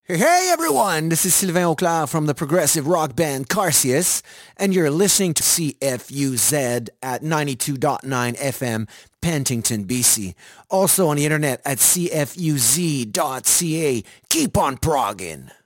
Hey everyone, this is Sylvain Auclair from the progressive rock band Carcius, and you're listening to CFUZ at 92.9 FM, Pentington, BC. Also on the internet at cfuz.ca. Keep on progging.